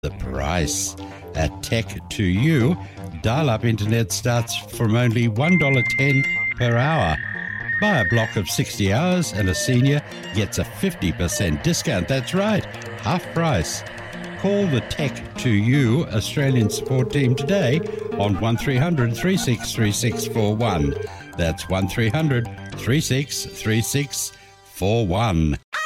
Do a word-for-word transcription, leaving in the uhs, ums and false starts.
the price. At Tech to You, dial-up internet starts from only one dollar ten per hour. Buy a block of sixty hours and a senior gets a fifty percent discount. That's right, half price. Call the Tech to You Australian support team today on one three hundred, three six three six four one. That's one three hundred, three six three six four one.